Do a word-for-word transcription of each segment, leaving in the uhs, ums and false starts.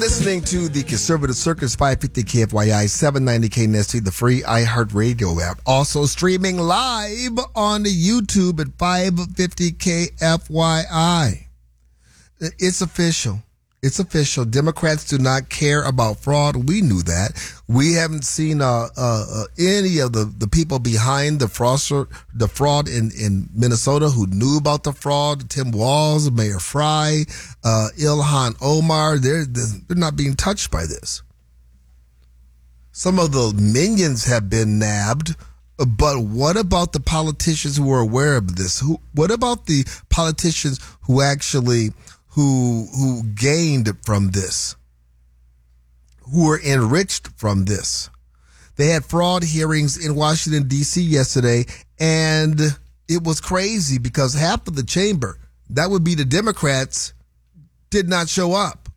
listening to the Conservative Circus, five fifty K F Y I, seven ninety K N S T, the free iHeartRadio app. Also streaming live on the YouTube at five fifty K F Y I. It's official. It's official. Democrats do not care about fraud. We knew that. We haven't seen uh, uh, uh, any of the, the people behind the fraud, the fraud in, in Minnesota who knew about the fraud. Tim Walz, Mayor Fry, uh, Ilhan Omar. They're, they're not being touched by this. Some of the minions have been nabbed. But what about the politicians who are aware of this? Who? What about the politicians who actually who who gained from this, who were enriched from this? They had fraud hearings in Washington, D C yesterday, and it was crazy because half of the chamber, that would be the Democrats, did not show up.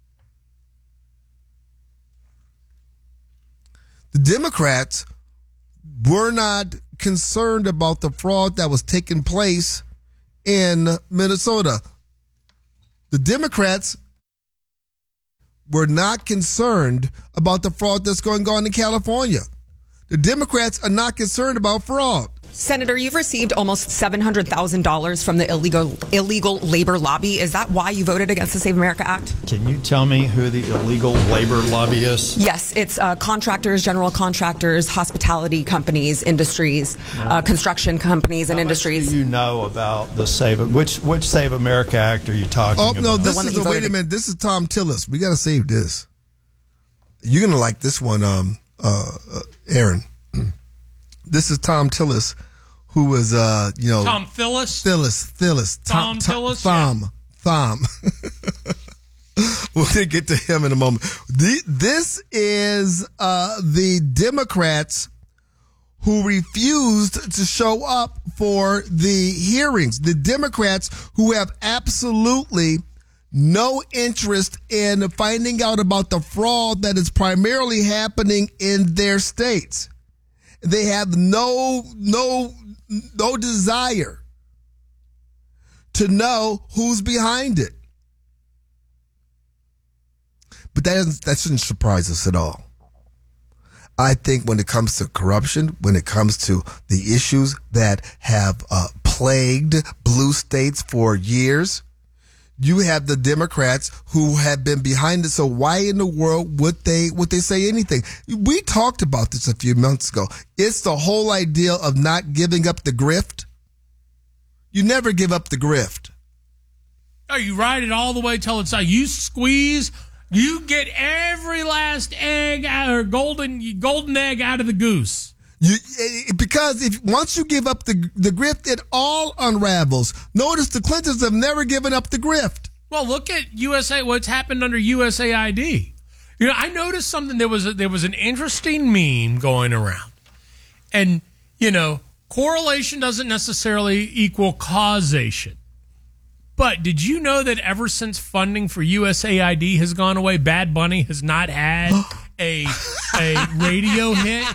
The Democrats were not concerned about the fraud that was taking place in Minnesota. The Democrats were not concerned about the fraud that's going on in California. The Democrats are not concerned about fraud. Senator, you've received almost seven hundred thousand dollars from the illegal illegal labor lobby. Is that why you voted against the Save America Act? Can you tell me who the illegal labor lobby is? Yes, it's uh, contractors, general contractors, hospitality companies, industries, no. uh, construction companies and How industries. Much do you know about the Save which which Save America Act are you talking oh, about? Oh no, this is a, wait a minute. This is Tom Tillis. We got to save this. You're gonna like this one, um, uh, uh, Aaron. This is Tom Tillis, who was, uh, you know, Tom Phillis, Phillis, Phillis, Tom, Tom Tillis, Thom, yeah. Thom. We'll get to him in a moment. The, this is uh, the Democrats who refused to show up for the hearings. The Democrats who have absolutely no interest in finding out about the fraud that is primarily happening in their states. They have no, no, no desire to know who's behind it. But that doesn't, that shouldn't surprise us at all. I think when it comes to corruption, when it comes to the issues that have uh, plagued blue states for years, you have the Democrats who have been behind it. So why in the world would they would they say anything? We talked about this a few months ago. It's the whole idea of not giving up the grift. You never give up the grift. Oh, you ride it all the way till it's out. You squeeze. You get every last egg out, or golden golden egg out of the goose. You, because if once you give up the the grift, it all unravels. Notice the Clintons have never given up the grift. Well, look at U S A. What's happened under U S A I D? You know, I noticed something. There was a, there was an interesting meme going around, and you know, correlation doesn't necessarily equal causation. But did you know that ever since funding for U S A I D has gone away, Bad Bunny has not had a a radio hit?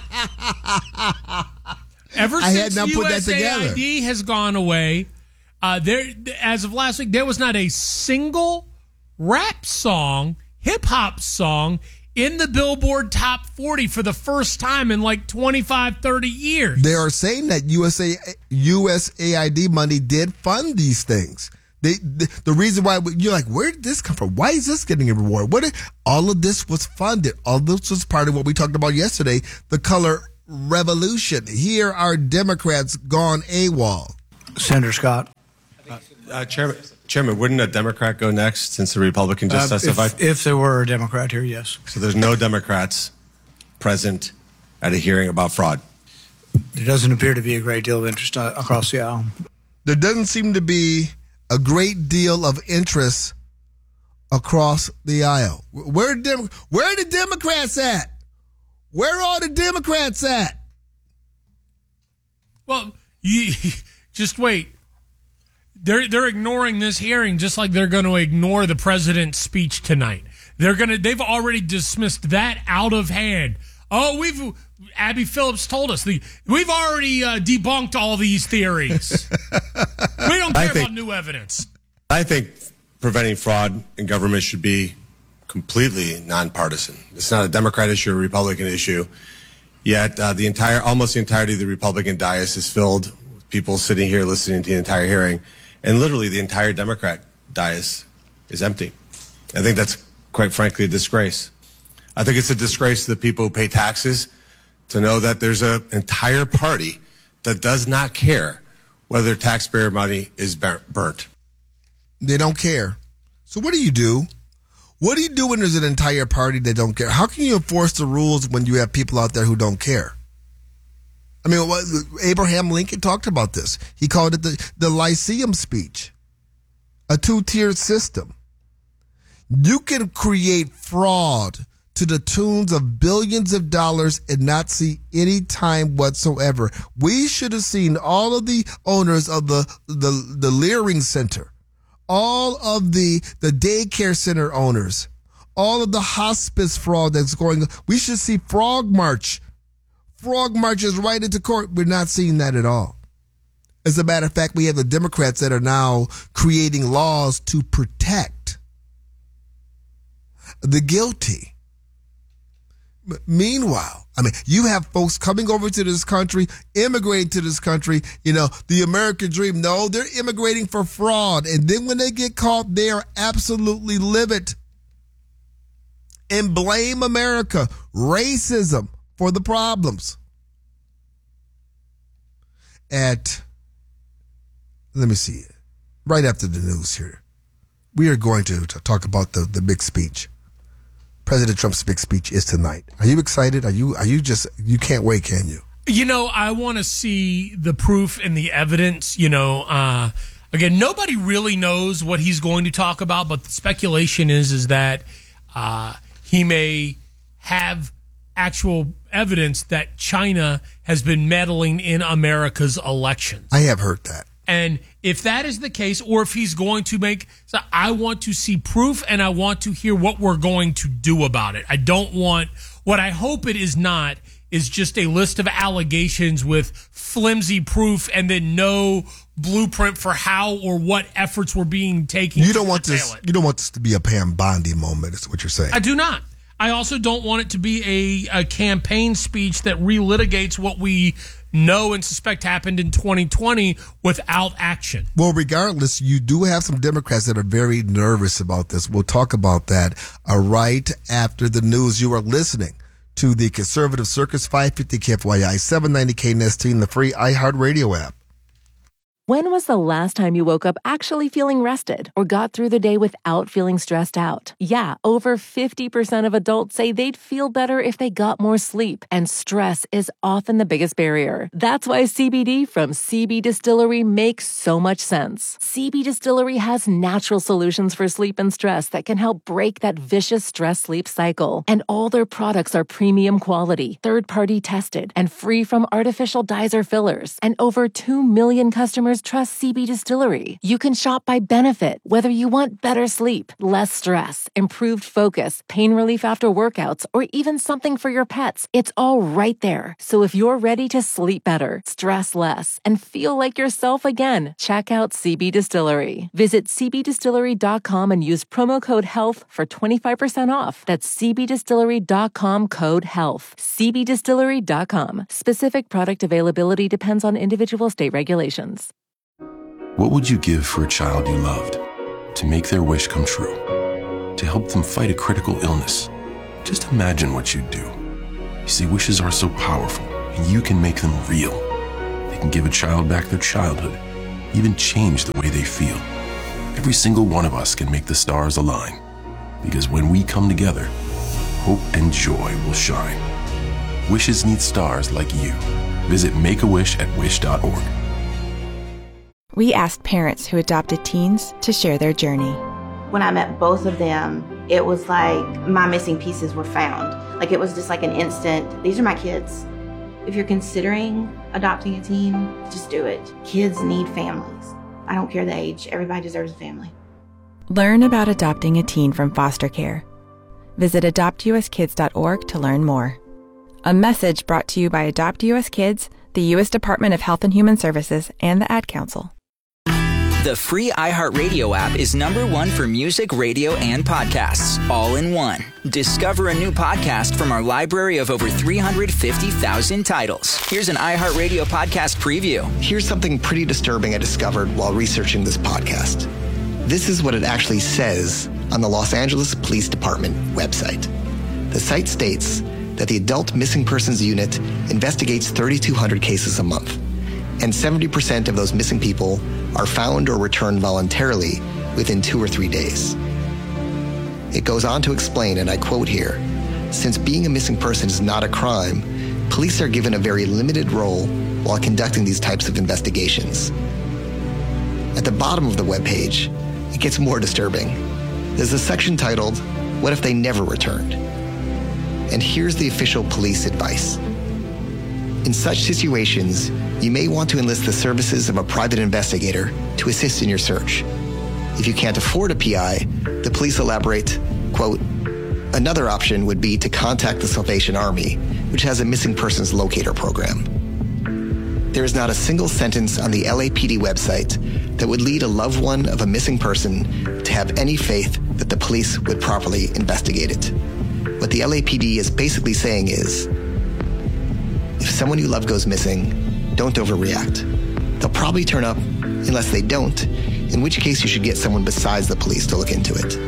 Ever I since had not put that U S A I D together. has gone away, uh, there as of last week, there was not a single rap song, hip hop song in the Billboard Top forty for the first time in like twenty-five, thirty years. They are saying that U S A U S A I D money did fund these things. They, the, the reason why you're like, where did this come from? Why is this getting a reward? What? Did, all of this was funded. All this was part of what we talked about yesterday, the color revolution. Here are Democrats gone AWOL. Senator Scott. Uh, uh, Chairman, Chairman, wouldn't a Democrat go next since the Republican just Uh, testified? If, if there were a Democrat here, yes. So there's no Democrats present at a hearing about fraud? There doesn't appear to be a great deal of interest uh, across the aisle. There doesn't seem to be a great deal of interest across the aisle. Where are Dem- where are the Democrats at? Where are the Democrats at? Well, you just wait. They're they're ignoring this hearing just like they're going to ignore the president's speech tonight. They're going to they've already dismissed that out of hand. Oh, we've Abby Phillips told us the we've already uh, debunked all these theories. We don't care I think, about new evidence. I think preventing fraud in government should be completely nonpartisan. It's not a Democrat issue or a Republican issue. Yet uh, the entire, almost the entirety of the Republican dais is filled with people sitting here listening to the entire hearing, and literally the entire Democrat dais is empty. I think that's, quite frankly, a disgrace. I think it's a disgrace to the people who pay taxes to know that there's an entire party that does not care whether taxpayer money is burnt. They don't care. So what do you do? What do you do when there's an entire party that don't care? How can you enforce the rules when you have people out there who don't care? I mean, what, Abraham Lincoln talked about this. He called it the, the Lyceum speech, a two-tiered system. You can create fraud to the tunes of billions of dollars and not see any time whatsoever. We should have seen all of the owners of the, the, the Leering Center, all of the, the daycare center owners, all of the hospice fraud that's going on. We should see Frog March. Frog marches right into court. We're not seeing that at all. As a matter of fact, we have the Democrats that are now creating laws to protect the guilty. Meanwhile, I mean, you have folks coming over to this country, immigrating to this country, you know, the American dream. No, they're immigrating for fraud. And then when they get caught, they are absolutely livid and blame America, racism for the problems. At, let me see, right after the news here, we are going to, to talk about the, the big speech. President Trump's big speech is tonight. Are you excited? Are you, are you just, you can't wait, can you? You know, I want to see the proof and the evidence. You know, uh, again, nobody really knows what he's going to talk about, but the speculation is, is that uh, he may have actual evidence that China has been meddling in America's elections. I have heard that. And if that is the case, or if he's going to make, so I want to see proof and I want to hear what we're going to do about it. I don't want, what I hope it is not, is just a list of allegations with flimsy proof and then no blueprint for how or what efforts were being taken. You don't want curtail this, it. you don't want this to be a Pam Bondi moment, is what you're saying. I do not. I also don't want it to be a, a campaign speech that relitigates what we know and suspect happened in twenty twenty without action. Well, regardless, you do have some Democrats that are very nervous about this. We'll talk about that uh, right after the news. You are listening to the Conservative Circus, five fifty K F Y I, seven ninety K N S T, and the free iHeartRadio app. When was the last time you woke up actually feeling rested or got through the day without feeling stressed out? Yeah, over fifty percent of adults say they'd feel better if they got more sleep, and stress is often the biggest barrier. That's why C B D from C B Distillery makes so much sense. C B Distillery has natural solutions for sleep and stress that can help break that vicious stress-sleep cycle. And all their products are premium quality, third-party tested, and free from artificial dyes or fillers. And over two million customers trust C B Distillery. You can shop by benefit, whether you want better sleep, less stress, improved focus, pain relief after workouts, or even something for your pets. It's all right there. So if you're ready to sleep better, stress less, and feel like yourself again, check out C B Distillery. Visit c b distillery dot com and use promo code HEALTH for twenty-five percent off. That's c b distillery dot com code HEALTH. c b distillery dot com. Specific product availability depends on individual state regulations. What would you give for a child you loved? To make their wish come true? To help them fight a critical illness? Just imagine what you'd do. You see, wishes are so powerful, and you can make them real. They can give a child back their childhood, even change the way they feel. Every single one of us can make the stars align, because when we come together, hope and joy will shine. Wishes need stars like you. Visit make a wish at wish dot org. We asked parents who adopted teens to share their journey. When I met both of them, it was like my missing pieces were found. Like it was just like an instant, these are my kids. If you're considering adopting a teen, just do it. Kids need families. I don't care the age, everybody deserves a family. Learn about adopting a teen from foster care. Visit adopt u s kids dot org to learn more. A message brought to you by Adopt U S Kids, the U S Department of Health and Human Services, and the Ad Council. The free iHeartRadio app is number one for music, radio, and podcasts, all in one. Discover a new podcast from our library of over three hundred fifty thousand titles. Here's an iHeartRadio podcast preview. Here's something pretty disturbing I discovered while researching this podcast. This is what it actually says on the Los Angeles Police Department website. The site states that the Adult Missing Persons Unit investigates thirty-two hundred cases a month, and seventy percent of those missing people are found or returned voluntarily within two or three days. It goes on to explain, and I quote here, since being a missing person is not a crime, police are given a very limited role while conducting these types of investigations. At the bottom of the webpage, it gets more disturbing. There's a section titled, What If They Never Returned? And here's the official police advice. In such situations, you may want to enlist the services of a private investigator to assist in your search. If you can't afford a P I, the police elaborate, quote, another option would be to contact the Salvation Army, which has a missing persons locator program. There is not a single sentence on the L A P D website that would lead a loved one of a missing person to have any faith that the police would properly investigate it. What the L A P D is basically saying is, if someone you love goes missing, don't overreact. They'll probably turn up unless they don't, in which case you should get someone besides the police to look into it.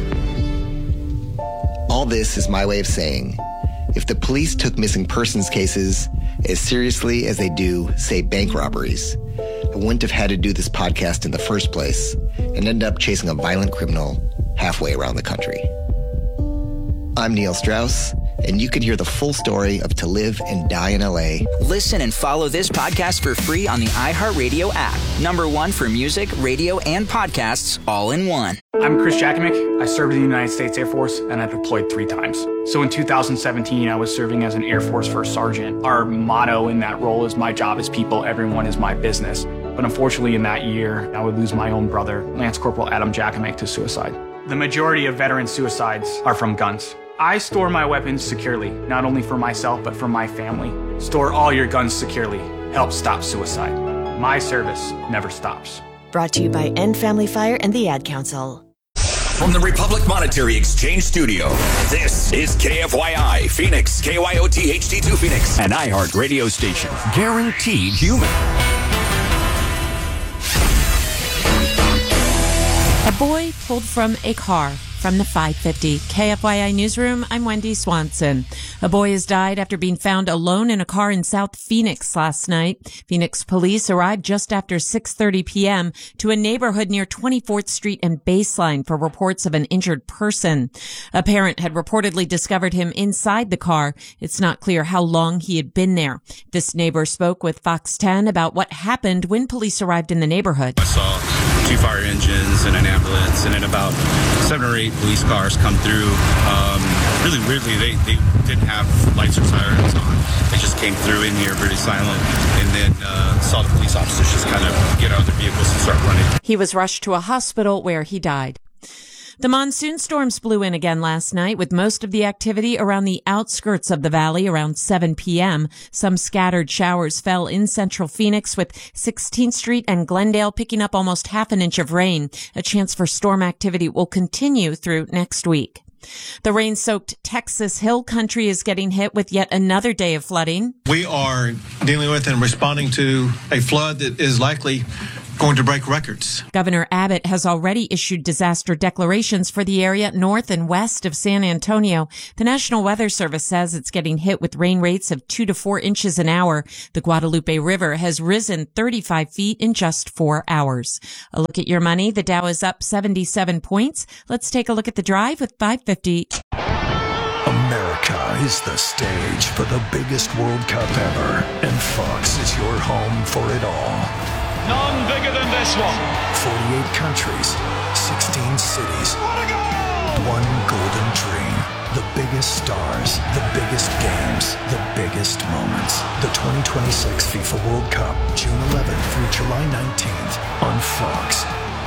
All this is my way of saying, if the police took missing persons cases as seriously as they do, say, bank robberies, I wouldn't have had to do this podcast in the first place and end up chasing a violent criminal halfway around the country. I'm Neil Strauss, and you can hear the full story of To Live and Die in L A. Listen and follow this podcast for free on the iHeartRadio app. Number one for music, radio, and podcasts, all in one. I'm Chris Jakimick. I served in the United States Air Force, and I deployed three times. So in two thousand seventeen, I was serving as an Air Force First Sergeant. Our motto in that role is, my job is people, everyone is my business. But unfortunately, in that year, I would lose my own brother, Lance Corporal Adam Jakimick, to suicide. The majority of veteran suicides are from guns. I store my weapons securely, not only for myself, but for my family. Store all your guns securely. Help stop suicide. My service never stops. Brought to you by End Family Fire and the Ad Council. From the Republic Monetary Exchange Studio, this is K F Y I, Phoenix, K Y O T H D two Phoenix, an iHeart radio station. Guaranteed human. A boy pulled from a car. From the five fifty K F Y I Newsroom, I'm Wendy Swanson. A boy has died after being found alone in a car in South Phoenix last night. Phoenix police arrived just after six thirty p.m. to a neighborhood near twenty-fourth Street and Baseline for reports of an injured person. A parent had reportedly discovered him inside the car. It's not clear how long he had been there. This neighbor spoke with Fox ten about what happened when police arrived in the neighborhood. I saw two fire engines and an ambulance, and then about seven or eight police cars come through. Um, really weirdly, they, they didn't have lights or sirens on. They just came through in here very silent, and then uh, saw the police officers just kind of get out of their vehicles and start running. He was rushed to a hospital where he died. The monsoon storms blew in again last night, with most of the activity around the outskirts of the valley around seven p.m. Some scattered showers fell in central Phoenix, with sixteenth Street and Glendale picking up almost half an inch of rain. A chance for storm activity will continue through next week. The rain-soaked Texas Hill Country is getting hit with yet another day of flooding. We are dealing with and responding to a flood that is likely going to break records. Governor Abbott has already issued disaster declarations for the area north and west of San Antonio. The National Weather Service says it's getting hit with rain rates of two to four inches an hour. The Guadalupe River has risen thirty-five feet in just four hours. A look at your money. The Dow is up seventy-seven points. Let's take a look at the drive with five fifty. America is the stage for the biggest World Cup ever, and Fox is your home for it all. None bigger than this one. forty-eight countries, sixteen cities. What a goal! One golden dream. The biggest stars, the biggest games, the biggest moments. The twenty twenty-six FIFA World Cup, June eleventh through July nineteenth on Fox.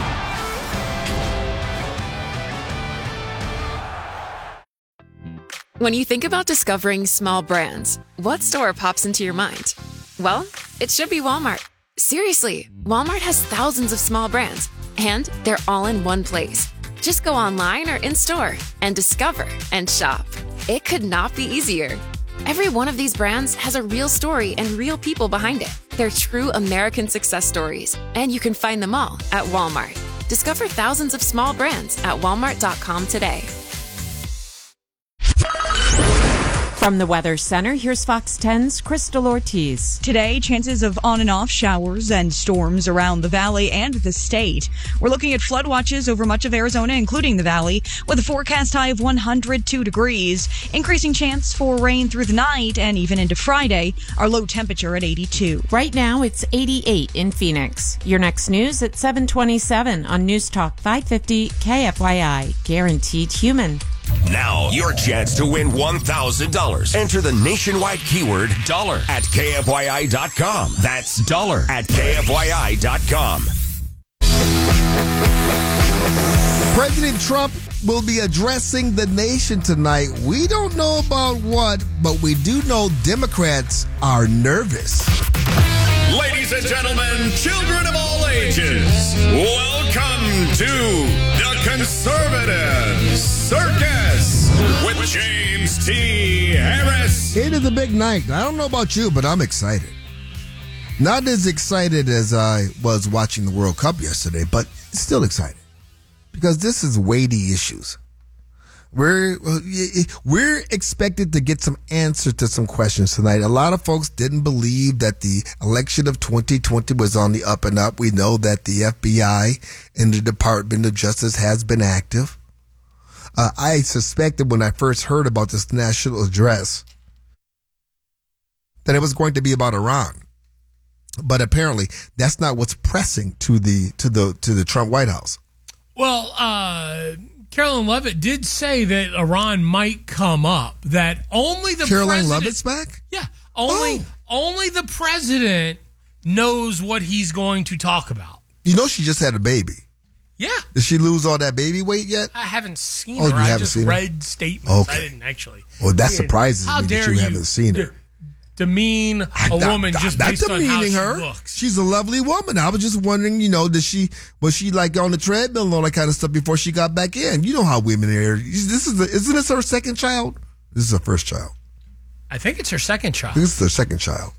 When you think about discovering small brands, what store pops into your mind? Well, it should be Walmart. Seriously, Walmart has thousands of small brands, and they're all in one place. Just go online or in-store and discover and shop. It could not be easier. Every one of these brands has a real story and real people behind it. They're true American success stories, and you can find them all at Walmart. Discover thousands of small brands at walmart dot com today. From the Weather Center, here's Fox ten's Crystal Ortiz. Today, chances of on and off showers and storms around the valley and the state. We're looking at flood watches over much of Arizona, including the valley, with a forecast high of one hundred two degrees. Increasing chance for rain through the night and even into Friday. Our low temperature at eighty-two. Right now, it's eighty-eight in Phoenix. Your next news at seven twenty-seven on News Talk five fifty K F Y I. Guaranteed human. Now, your chance to win one thousand dollars. Enter the nationwide keyword dollar at K F Y I dot com. That's dollar at K F Y I dot com. President Trump will be addressing the nation tonight. We don't know about what, but we do know Democrats are nervous. Ladies and gentlemen, children of all ages, welcome to the Conservative Circus with James T. Harris. It is a big night. I don't know about you, but I'm excited. Not as excited as I was watching the World Cup yesterday, but still excited. Because this is weighty issues. We're we're expected to get some answers to some questions tonight. A lot of folks didn't believe that the election of twenty twenty was on the up and up. We know that the F B I and the Department of Justice has been active. Uh, I suspected when I first heard about this national address that it was going to be about Iran, but apparently that's not what's pressing to the to the to the Trump White House. Well, uh, Caroline Leavitt did say that Iran might come up. That only the Caroline president, Leavitt's back? Yeah, only Oh. only the president knows what he's going to talk about. You know she just had a baby. Yeah. Did she lose all that baby weight yet? I haven't seen Oh, her. you I haven't just seen her? read statements. Okay. I didn't actually. Well, that see it. surprises How me that dare you haven't seen her. de- demean a Not- woman not- just not based on how demeaning she her. looks. She's a lovely woman. I was just wondering, you know, did she was she like on the treadmill and all that kind of stuff before she got back in? You know how women are. This is the, isn't this her second child? This is her first child. I think it's her second child. This is her second child.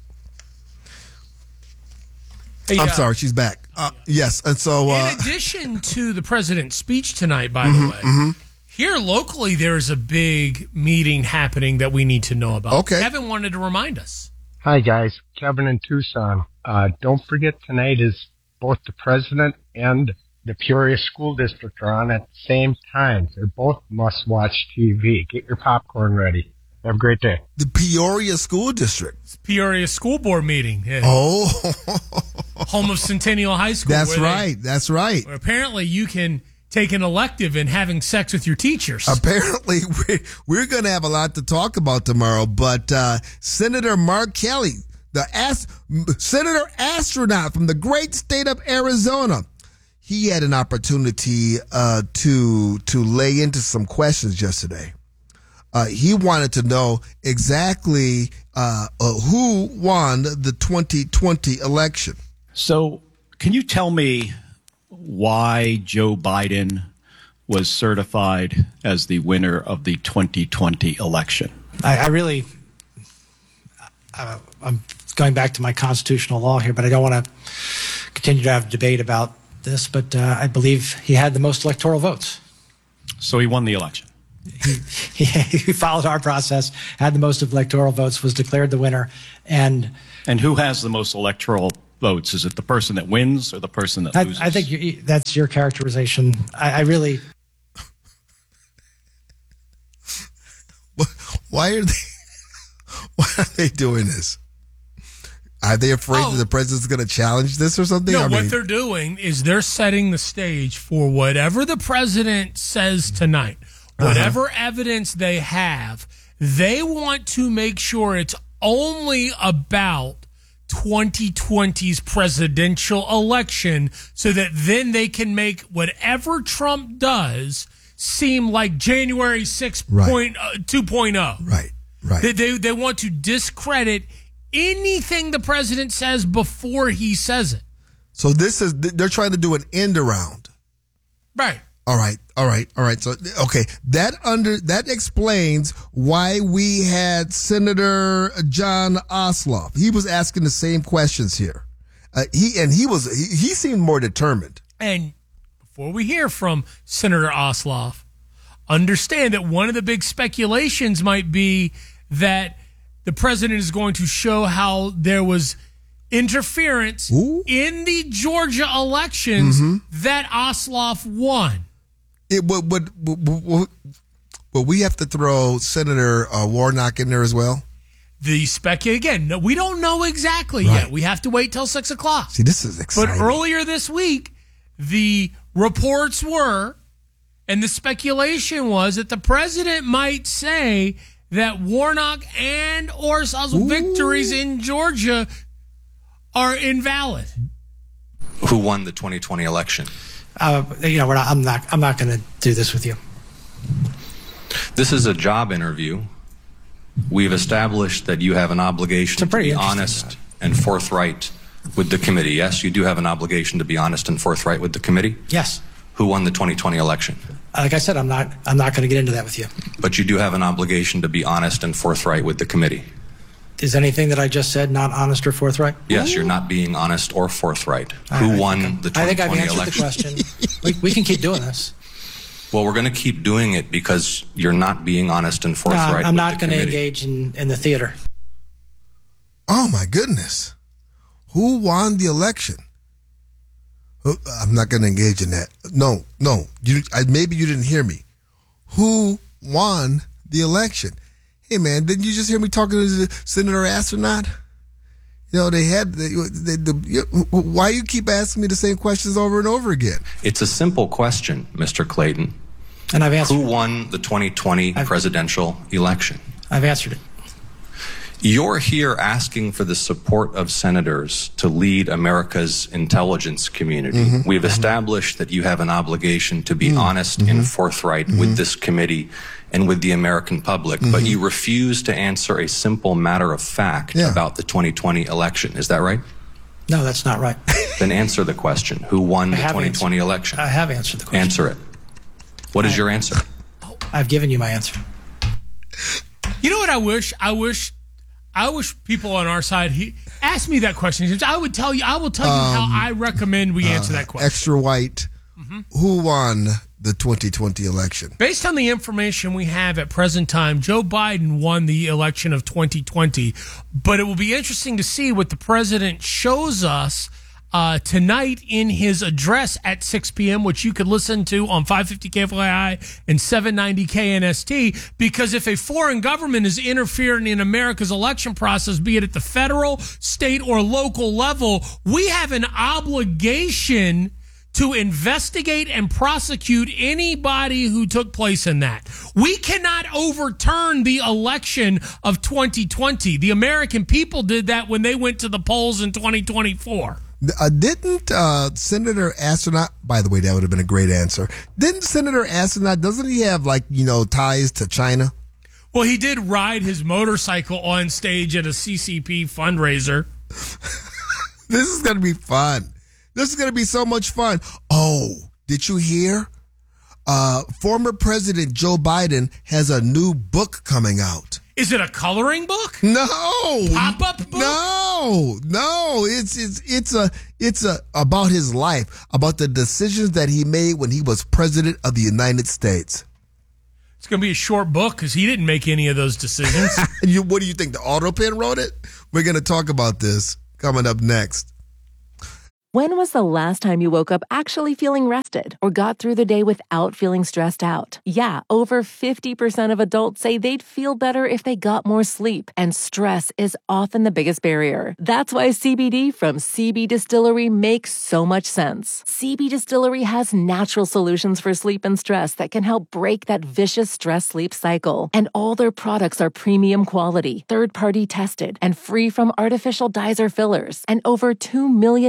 Hey, I'm uh, sorry, she's back. Uh, yes, and so uh, In addition to the president's speech tonight, by mhm, the way, mhm. here locally there is a big meeting happening that we need to know about. Okay. Kevin wanted to remind us. Hi, guys. Kevin in Tucson. Uh, don't forget tonight is both the president and the Peoria School District are on at the same time. They're both must-watch T V. Get your popcorn ready. Have a great day. The Peoria School District. Peoria School Board meeting. Yeah. Oh. Home of Centennial High School. That's where they- right. That's right. where apparently you can take an elective in having sex with your teachers. Apparently, we're, we're going to have a lot to talk about tomorrow, but uh, Senator Mark Kelly, the ast- Senator astronaut from the great state of Arizona, he had an opportunity uh, to to lay into some questions yesterday. Uh, he wanted to know exactly uh, uh, who won the twenty twenty election. So, can you tell me why Joe Biden was certified as the winner of the twenty twenty election? I, I really, uh, I'm going back to my constitutional law here, but I don't want to continue to have debate about this, but uh, I believe he had the most electoral votes. So he won the election. He, he followed our process, had the most electoral votes, was declared the winner, and And who has the most electoral votes? Is it the person that wins or the person that I, loses? I think you, that's your characterization. I, I really. Why are they? Why are they doing this? Are they afraid Oh. that the president's going to challenge this or something? No, I what mean, they're doing is they're setting the stage for whatever the president says tonight, whatever Uh-huh. evidence they have. They want to make sure it's only about twenty twenty's presidential election so that then they can make whatever Trump does seem like January sixth Right. point, uh, two point oh. Right, right. They, they, they want to discredit anything the president says before he says it. So this is, they're trying to do an end around. Right. All right. All right. All right. So, okay. That under, that explains why we had Senator John Ossoff. He was asking the same questions here. Uh, he, and he was, he, he seemed more determined. And before we hear from Senator Ossoff, understand that one of the big speculations might be that the president is going to show how there was interference Ooh. in the Georgia elections mm-hmm. that Ossoff won. It would, would, would, would, would we have to throw Senator uh, Warnock in there as well? The spec again. No, we don't know exactly right. yet. We have to wait till six o'clock. See, this is exciting. But earlier this week, the reports were, and the speculation was that the president might say that Warnock and Orsov's victories in Georgia are invalid. Who won the twenty twenty election? Uh, you know, we're not, I'm not. I'm not going to do this with you. This is a job interview. We've established that you have an obligation to be honest and forthright with the committee. Yes, you do have an obligation to be honest and forthright with the committee. Yes. Who won the twenty twenty election? Like I said, I'm not. I'm not going to get into that with you. But you do have an obligation to be honest and forthright with the committee. Is anything that I just said not honest or forthright? Yes, you're not being honest or forthright. I, Who I won think, the twenty twenty election? I think I've election? answered the question. we, we can keep doing this. Well, we're going to keep doing it because you're not being honest and forthright. No, I'm with not going to committee. engage in, in the theater. Oh, my goodness. Who won the election? I'm not going to engage in that. No, no. You, I, maybe you didn't hear me. Who won the election? Hey, man, didn't you just hear me talking to the Senator Astronaut? You know, they had, they, they, the, why you keep asking me the same questions over and over again? It's a simple question, Mister Clayton. And I've answered Who won the twenty twenty I've, presidential election? I've answered it. You're here asking for the support of senators to lead America's intelligence community. Mm-hmm. We've mm-hmm. established that you have an obligation to be mm-hmm. honest mm-hmm. and forthright mm-hmm. with this committee and with the American public, mm-hmm. but you refuse to answer a simple matter of fact yeah. about the twenty twenty election. Is that right? No, that's not right. Then answer the question. Who won the twenty twenty answered. election? I have answered the question. Answer it. What is I, your answer? I've given you my answer. You know what I wish? I wish I wish people on our side he ask me that question. I would tell you I will tell you um, how I recommend we answer uh, that question. Extra white. Mm-hmm. Who won the twenty twenty election? Based on the information we have at present time, Joe Biden won the election of twenty twenty. But it will be interesting to see what the president shows us uh, tonight in his address at six p.m., which you could listen to on five fifty K F Y I and seven ninety K N S T. Because if a foreign government is interfering in America's election process, be it at the federal, state, or local level, we have an obligation to investigate and prosecute anybody who took place in that. We cannot overturn the election of twenty twenty. The American people did that when they went to the polls in twenty twenty-four. Uh, didn't uh, Senator Astronaut, by the way, that would have been a great answer. Didn't Senator Astronaut, doesn't he have, like, you know, ties to China? Well, he did ride his motorcycle on stage at a C C P fundraiser. This is going to be fun. This is going to be so much fun. Oh, did you hear? Uh, former President Joe Biden has a new book coming out. Is it a coloring book? No. Pop-up book? No. No. It's it's it's a it's a about his life, about the decisions that he made when he was president of the United States. It's going to be a short book because he didn't make any of those decisions. you, what do you think? The auto pen wrote it? We're going to talk about this coming up next. When was the last time you woke up actually feeling rested or got through the day without feeling stressed out? Yeah, over fifty percent of adults say they'd feel better if they got more sleep, and stress is often the biggest barrier. That's why C B D from C B Distillery makes so much sense. C B Distillery has natural solutions for sleep and stress that can help break that vicious stress-sleep cycle. And all their products are premium quality, third-party tested, and free from artificial dyes or fillers. And over two million customers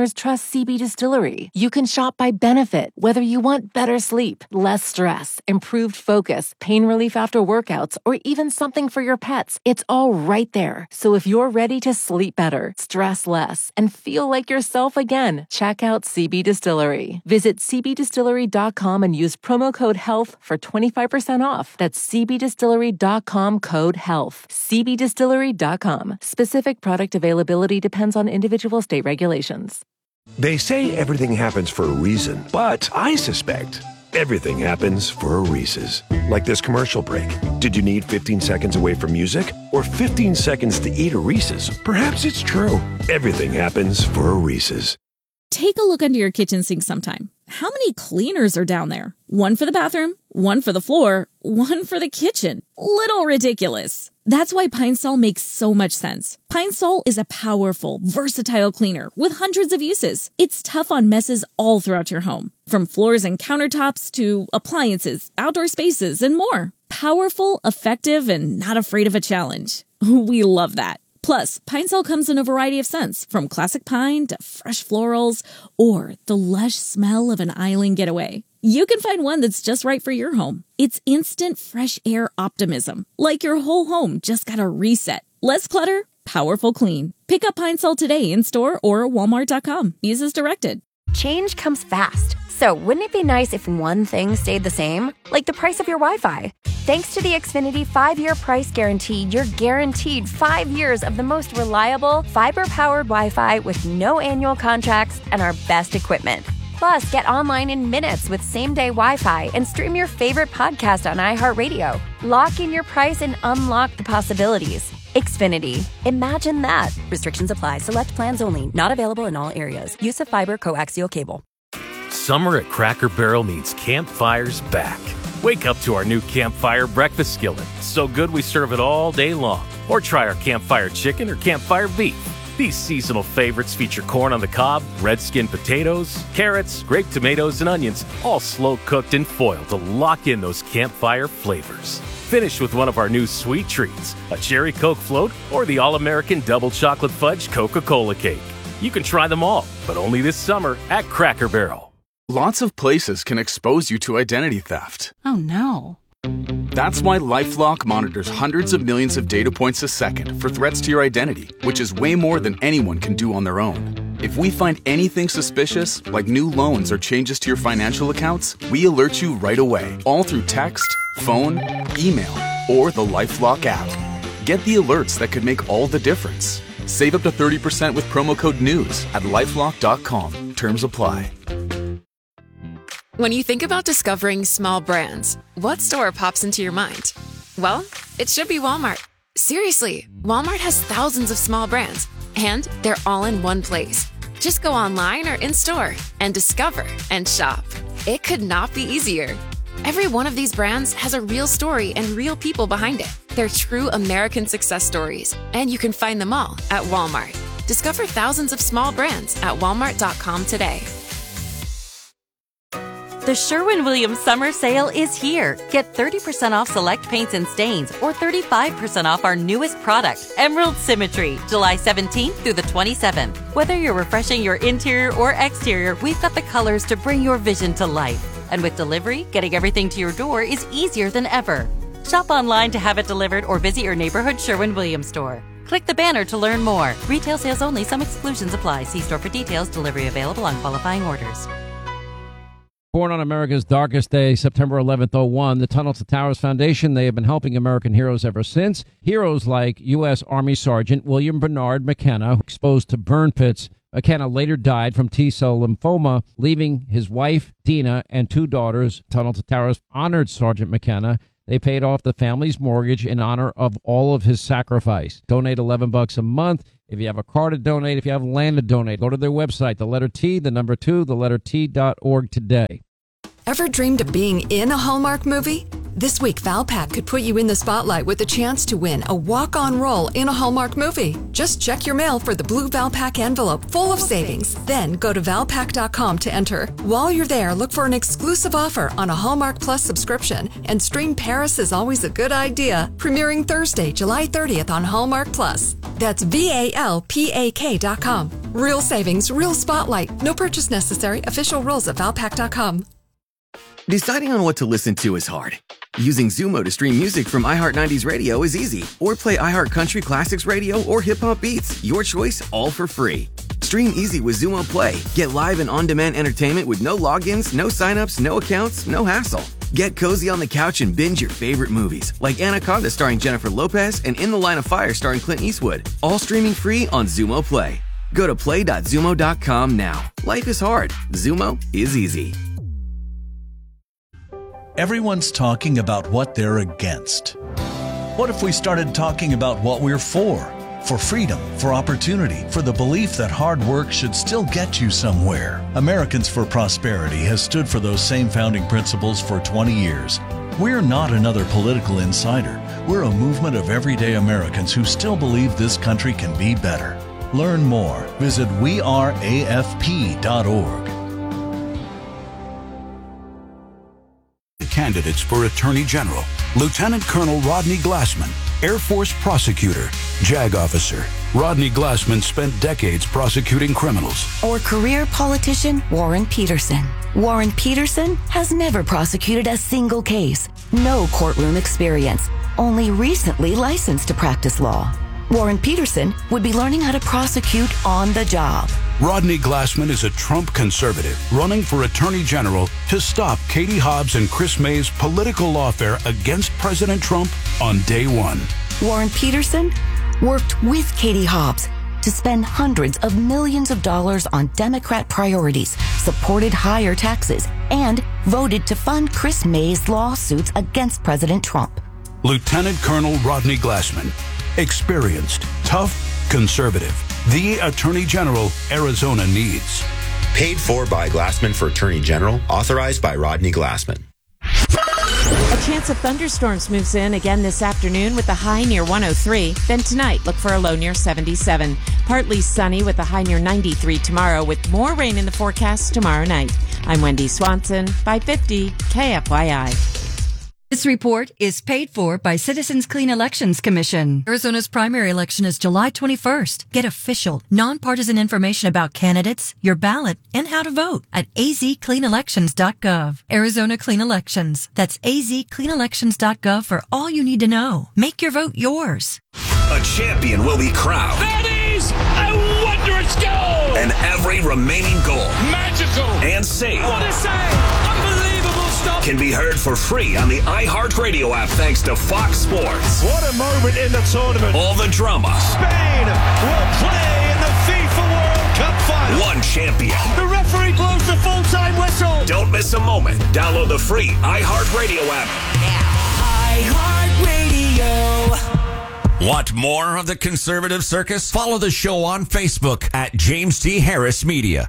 customers trust C B Distillery. You can shop by benefit, whether you want better sleep, less stress, improved focus, pain relief after workouts, or even something for your pets. It's all right there. So if you're ready to sleep better, stress less, and feel like yourself again, check out C B Distillery. Visit c b distillery dot com and use promo code HEALTH for twenty-five percent off. That's c b distillery dot com code HEALTH. c b distillery dot com. Specific product availability depends on individual state regulations. They say everything happens for a reason, but I suspect everything happens for a Reese's. Like this commercial break. Did you need fifteen seconds away from music or fifteen seconds to eat a Reese's? Perhaps it's true. Everything happens for a Reese's. Take a look under your kitchen sink sometime. How many cleaners are down there? One for the bathroom, one for the floor, one for the kitchen. Little ridiculous. That's why Pine Sol makes so much sense. Pine Sol is a powerful, versatile cleaner with hundreds of uses. It's tough on messes all throughout your home, from floors and countertops to appliances, outdoor spaces, and more. Powerful, effective, and not afraid of a challenge. We love that. Plus, Pine Sol comes in a variety of scents, from classic pine to fresh florals or the lush smell of an island getaway. You can find one that's just right for your home. It's instant fresh air optimism, like your whole home just got a reset. Less clutter, powerful clean. Pick up Pine Sol today in store or walmart dot com. Use as directed. Change comes fast. So wouldn't it be nice if one thing stayed the same? Like the price of your Wi-Fi. Thanks to the Xfinity five-year price guarantee, you're guaranteed five years of the most reliable, fiber-powered Wi-Fi with no annual contracts and our best equipment. Plus, get online in minutes with same-day Wi-Fi and stream your favorite podcast on iHeartRadio. Lock in your price and unlock the possibilities. Xfinity. Imagine that. Restrictions apply. Select plans only. Not available in all areas. Use of fiber coaxial cable. Summer at Cracker Barrel means campfires back. Wake up to our new Campfire breakfast skillet. So good we serve it all day long. Or try our Campfire chicken or Campfire beef. These seasonal favorites feature corn on the cob, red skin potatoes, carrots, grape tomatoes, and onions, all slow cooked in foil to lock in those campfire flavors. Finish with one of our new sweet treats, a cherry Coke float or the all-American double chocolate fudge Coca-Cola cake. You can try them all, but only this summer at Cracker Barrel. Lots of places can expose you to identity theft. Oh no. That's why LifeLock monitors hundreds of millions of data points a second for threats to your identity, which is way more than anyone can do on their own. If we find anything suspicious, like new loans or changes to your financial accounts, we alert you right away, all through text, phone, email, or the LifeLock app. Get the alerts that could make all the difference. Save up to thirty percent with promo code NEWS at lifelock dot com. Terms apply. When you think about discovering small brands, what store pops into your mind? Well, it should be Walmart. Seriously, Walmart has thousands of small brands, and they're all in one place. Just go online or in-store and discover and shop. It could not be easier. Every one of these brands has a real story and real people behind it. They're true American success stories, and you can find them all at Walmart. Discover thousands of small brands at walmart dot com today. The Sherwin-Williams Summer Sale is here. Get thirty percent off select paints and stains or thirty-five percent off our newest product, Emerald Symmetry, July seventeenth through the twenty-seventh. Whether you're refreshing your interior or exterior, we've got the colors to bring your vision to life. And with delivery, getting everything to your door is easier than ever. Shop online to have it delivered or visit your neighborhood Sherwin-Williams store. Click the banner to learn more. Retail sales only. Some exclusions apply. See store for details. Delivery available on qualifying orders. Born on America's darkest day, September eleventh, oh one, the Tunnel to Towers Foundation, they have been helping American heroes ever since. Heroes like U S. Army Sergeant William Bernard McKenna, exposed to burn pits. McKenna later died from T-cell lymphoma, leaving his wife, Dina, and two daughters. Tunnel to Towers honored Sergeant McKenna. They paid off the family's mortgage in honor of all of his sacrifice. Donate eleven bucks a month. If you have a car to donate, if you have land to donate, go to their website, the letter T, the number two, the letter T dot org today. Ever dreamed of being in a Hallmark movie? This week, Valpak could put you in the spotlight with the chance to win a walk-on role in a Hallmark movie. Just check your mail for the blue Valpak envelope full of savings. Then go to valpak dot com to enter. While you're there, look for an exclusive offer on a Hallmark Plus subscription and stream Paris is Always a Good Idea, premiering Thursday, July thirtieth on Hallmark Plus. That's V A L P A K dot com. Real savings, real spotlight. No purchase necessary. Official rules at valpak dot com. Deciding on what to listen to is hard. Using Zumo to stream music from iHeart nineties Radio is easy. Or play iHeart Country Classics Radio or Hip Hop Beats. Your choice, all for free. Stream easy with Zumo Play. Get live and on-demand entertainment with no logins, no signups, no accounts, no hassle. Get cozy on the couch and binge your favorite movies, like Anaconda starring Jennifer Lopez and In the Line of Fire starring Clint Eastwood. All streaming free on Zumo Play. Go to play dot zumo dot com now. Life is hard. Zumo is easy. Everyone's talking about what they're against. What if we started talking about what we're for? For freedom, for opportunity, for the belief that hard work should still get you somewhere. Americans for Prosperity has stood for those same founding principles for twenty years. We're not another political insider. We're a movement of everyday Americans who still believe this country can be better. Learn more. Visit we are A F P dot org. Candidates for Attorney General: Lieutenant Colonel Rodney Glassman, Air Force prosecutor, JAG officer. Rodney Glassman spent decades prosecuting criminals. Or career politician Warren Peterson. Warren Peterson has never prosecuted a single case, no courtroom experience, only recently licensed to practice law. Warren Peterson would be learning how to prosecute on the job. Rodney Glassman is a Trump conservative running for Attorney General to stop Katie Hobbs and Chris May's political lawfare against President Trump on day one. Warren Peterson worked with Katie Hobbs to spend hundreds of millions of dollars on Democrat priorities, supported higher taxes, and voted to fund Chris May's lawsuits against President Trump. Lieutenant Colonel Rodney Glassman. Experienced, tough, conservative. The Attorney General Arizona needs. Paid for by Glassman for Attorney General. Authorized by Rodney Glassman. A chance of thunderstorms moves in again this afternoon with a high near one oh three. Then tonight, look for a low near seventy-seven. Partly sunny with a high near ninety-three tomorrow, with more rain in the forecast tomorrow night. I'm Wendy Swanson, five fifty K F Y I. This report is paid for by Citizens Clean Elections Commission. Arizona's primary election is July twenty-first. Get official, nonpartisan information about candidates, your ballot, and how to vote at a z clean elections dot gov. Arizona Clean Elections. That's a z clean elections dot gov for all you need to know. Make your vote yours. A champion will be crowned. That is a wondrous goal! And every remaining goal. Magical! And save. What a save! Unbelievable stuff! Can be heard for free on the iHeartRadio app thanks to Fox Sports. What a moment in the tournament. All the drama. Spain will play in the FIFA World Cup final. One champion. The referee blows the full-time whistle. Don't miss a moment. Download the free iHeartRadio app now. iHeartRadio. Want more of the Conservative Circus? Follow the show on Facebook at James T. Harris Media.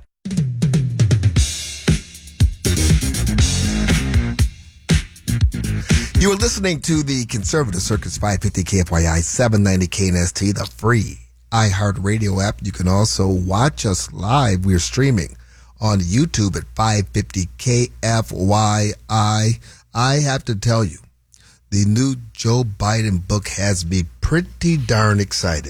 You are listening to the Conservative Circus, five fifty K F Y I, seven ninety K N S T, the free iHeartRadio app. You can also watch us live. We're streaming on YouTube at five fifty K F Y I. I have to tell you, the new Joe Biden book has me pretty darn excited.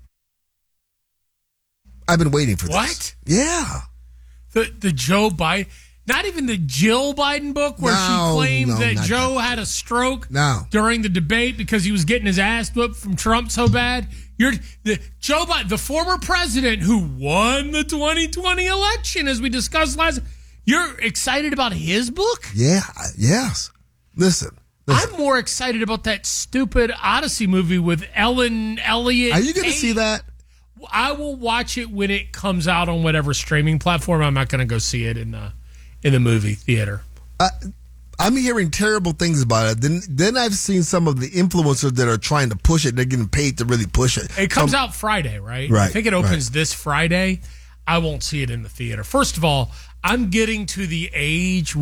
I've been waiting for this. What? Yeah. The the Joe Biden, not even the Jill Biden book where No, she claimed no, that not Joe that. had a stroke No. during the debate because he was getting his ass whooped from Trump so bad. You're the Joe Biden, the former president who won the twenty twenty election, as we discussed last. You're excited about his book? Yeah. Yes. Listen. Listen. I'm more excited about that stupid Odyssey movie with Ellen Elliott. Are you going to see that? I will watch it when it comes out on whatever streaming platform. I'm not going to go see it in the in the movie theater. Uh, I'm hearing terrible things about it. Then, then I've seen some of the influencers that are trying to push it. They're getting paid to really push it. It comes um, out Friday, right? Right. I think it opens right. this Friday. I won't see it in the theater. First of all, I'm getting to the age